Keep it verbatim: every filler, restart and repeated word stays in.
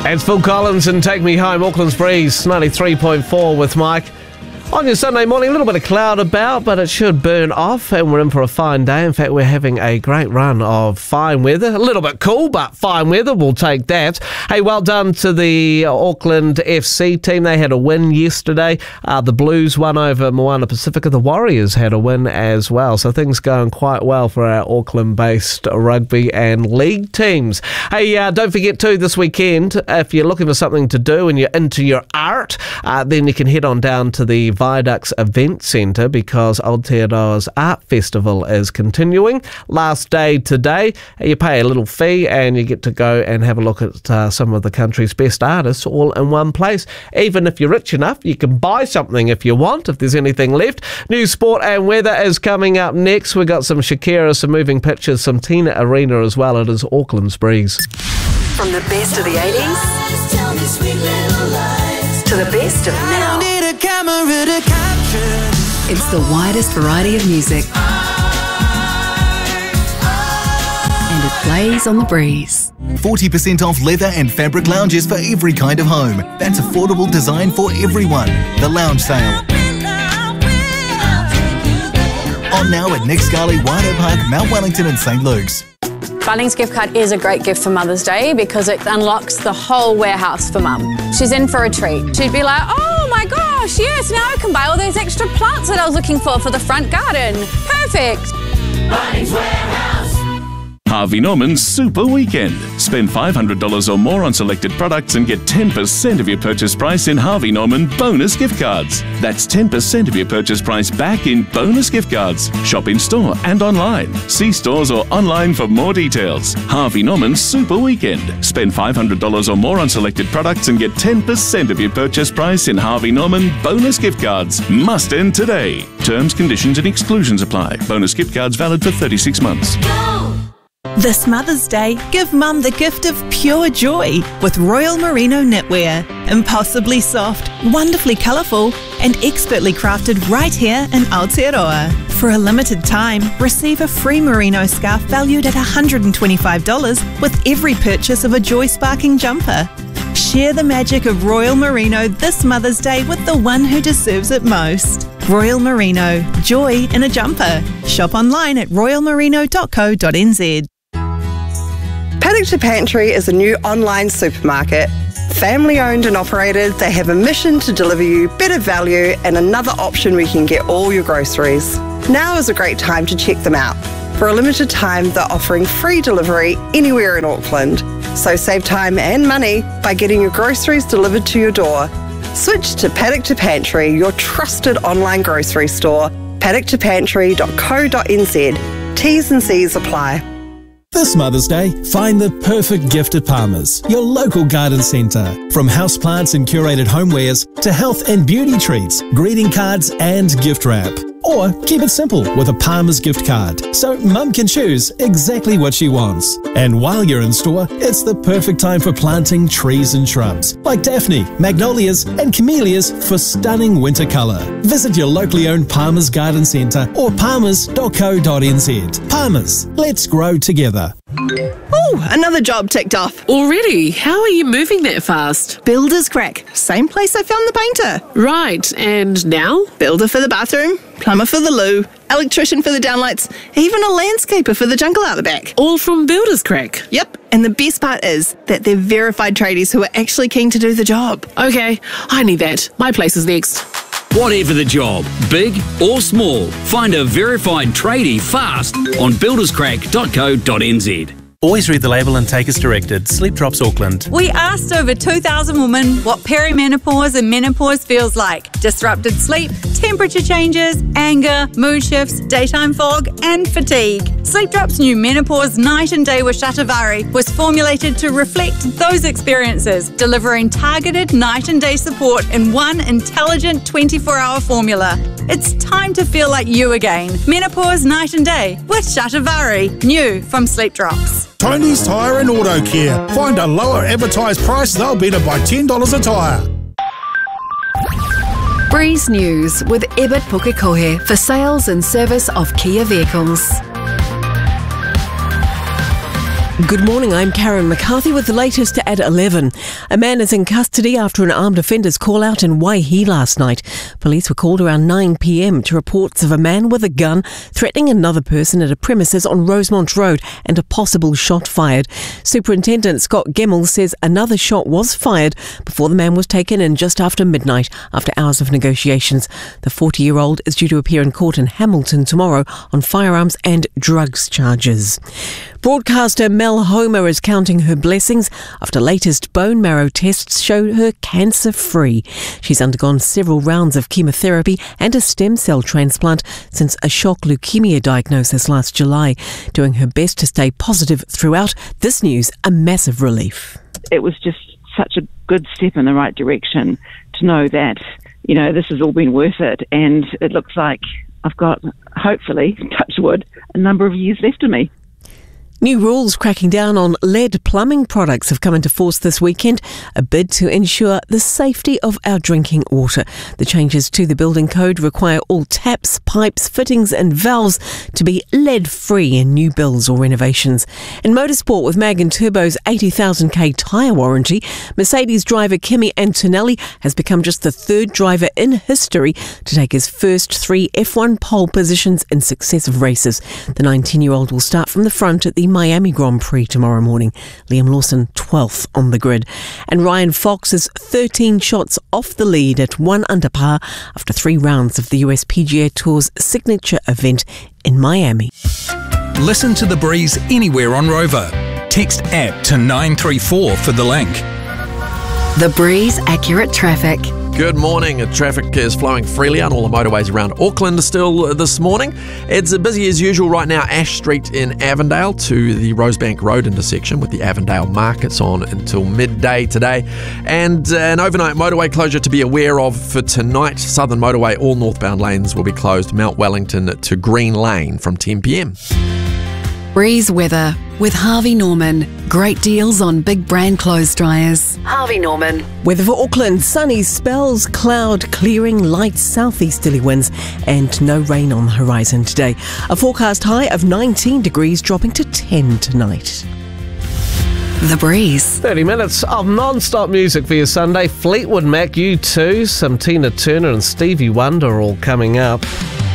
It's Phil Collins and Take Me Home, Auckland's Breeze, ninety-three point four with Mike. On your Sunday morning, a little bit of cloud about, but it should burn off, and we're in for a fine day. In fact, we're having a great run of fine weather. A little bit cool, but fine weather, we'll take that. Hey, well done to the Auckland F C team. They had a win yesterday. Uh, the Blues won over Moana Pacifica. The Warriors had a win as well. So things going quite well for our Auckland-based rugby and league teams. Hey, uh, don't forget too, this weekend, if you're looking for something to do and you're into your art, uh, then you can head on down to the Viaducts Event Centre because Aotearoa's Art Festival is continuing. Last day today. You pay a little fee and you get to go and have a look at uh, some of the country's best artists all in one place. Even if you're rich enough, you can buy something if you want, if there's anything left. News, sport and weather is coming up next. We've got some Shakira, some moving pictures, some Tina Arena as well. It is Auckland's Breeze. From the best of the eighties to the best of now. It's the widest variety of music. And it plays on the Breeze. forty percent off leather and fabric lounges for every kind of home. That's affordable design for everyone. The Lounge Sale. On now at Nick Scali, Waiho Park, Mount Wellington and St Luke's. Bunnings gift card is a great gift for Mother's Day because it unlocks the whole warehouse for Mum. She's in for a treat. She'd be like, oh my gosh, yes, now I can buy all those extra plants that I was looking for for the front garden. Perfect. Bunnings Warehouse. Harvey Norman's Super Weekend. Spend five hundred dollars or more on selected products and get ten percent of your purchase price in Harvey Norman bonus gift cards. That's ten percent of your purchase price back in bonus gift cards. Shop in store and online. See stores or online for more details. Harvey Norman's Super Weekend. Spend five hundred dollars or more on selected products and get ten percent of your purchase price in Harvey Norman bonus gift cards. Must end today. Terms, conditions and exclusions apply. Bonus gift cards valid for thirty-six months. This Mother's Day, give Mum the gift of pure joy with Royal Merino knitwear. Impossibly soft, wonderfully colourful and expertly crafted right here in Aotearoa. For a limited time, receive a free merino scarf valued at one hundred twenty-five dollars with every purchase of a joy-sparking jumper. Share the magic of Royal Merino this Mother's Day with the one who deserves it most. Royal Merino, joy in a jumper. Shop online at royal merino dot co dot n z. Paddock to Pantry is a new online supermarket. Family owned and operated, they have a mission to deliver you better value and another option where you can get all your groceries. Now is a great time to check them out. For a limited time, they're offering free delivery anywhere in Auckland. So save time and money by getting your groceries delivered to your door. Switch to Paddock to Pantry, your trusted online grocery store. paddock to pantry dot co dot n z. T's and C's apply. This Mother's Day, find the perfect gift at Palmer's, your local garden centre. From houseplants and curated homewares to health and beauty treats, greeting cards and gift wrap. Or keep it simple with a Palmer's gift card, so Mum can choose exactly what she wants. And while you're in store, it's the perfect time for planting trees and shrubs, like Daphne, Magnolias and Camellias for stunning winter colour. Visit your locally owned Palmer's Garden Centre or palmers dot co dot n z. Palmer's, let's grow together. Oh, another job ticked off. Already? How are you moving that fast? Builder's Crack. Same place I found the painter. Right, and now? Builder for the bathroom, plumber for the loo, electrician for the downlights, even a landscaper for the jungle out the back. All from Builder's Crack? Yep, and the best part is that they're verified tradies who are actually keen to do the job. Okay, I need that. My place is next. Whatever the job, big or small, find a verified tradie fast on builders crack dot co dot n z. Always read the label and take as directed. Sleep Drops Auckland. We asked over two thousand women what perimenopause and menopause feels like. Disrupted sleep, temperature changes, anger, mood shifts, daytime fog and fatigue. Sleep Drops' new Menopause Night and Day with Shatavari was formulated to reflect those experiences, delivering targeted night and day support in one intelligent twenty-four hour formula. It's time to feel like you again. Menopause Night and Day with Shatavari, new from Sleep Drops. Tony's Tyre and Auto Care. Find a lower advertised price, they'll better by ten dollars a tyre. Breeze News with Ebert Pukekohe for sales and service of Kia vehicles. Good morning, I'm Karen McCarthy with the latest at eleven. A man is in custody after an armed offenders call out in Waihi last night. Police were called around nine p.m. to reports of a man with a gun threatening another person at a premises on Rosemont Road and a possible shot fired. Superintendent Scott Gemmell says another shot was fired before the man was taken in just after midnight after hours of negotiations. The forty-year-old is due to appear in court in Hamilton tomorrow on firearms and drugs charges. Broadcaster Mel Homer is counting her blessings after latest bone marrow tests show her cancer-free. She's undergone several rounds of chemotherapy and a stem cell transplant since a shock leukemia diagnosis last July. Doing her best to stay positive throughout, this news a massive relief. It was just such a good step in the right direction to know that, you know, this has all been worth it, and it looks like I've got, hopefully, touch wood, a number of years left in me. New rules cracking down on lead plumbing products have come into force this weekend, a bid to ensure the safety of our drinking water. The changes to the building code require all taps, pipes, fittings and valves to be lead-free in new builds or renovations. In motorsport, with Mag and Turbo's eighty thousand k tyre warranty, Mercedes driver Kimi Antonelli has become just the third driver in history to take his first three F one pole positions in successive races. The nineteen-year-old will start from the front at the Miami Grand Prix tomorrow morning. Liam Lawson, twelfth on the grid. And Ryan Fox is thirteen shots off the lead at one under par after three rounds of the U S P G A Tour's signature event in Miami. Listen to The Breeze anywhere on Rover. Text app to nine three four for the link. The Breeze Accurate Traffic. Good morning. Traffic is flowing freely on all the motorways around Auckland still this morning. It's busy as usual right now. Ash Street in Avondale to the Rosebank Road intersection with the Avondale markets on until midday today. And an overnight motorway closure to be aware of for tonight. Southern Motorway, all northbound lanes will be closed. Mount Wellington to Green Lane from ten p.m. Breeze weather with Harvey Norman. Great deals on big brand clothes dryers. Harvey Norman. Weather for Auckland, sunny spells, cloud clearing, light southeasterly winds and no rain on the horizon today. A forecast high of nineteen degrees dropping to ten tonight. The Breeze. thirty minutes of non-stop music for your Sunday. Fleetwood Mac, U two, some Tina Turner and Stevie Wonder all coming up.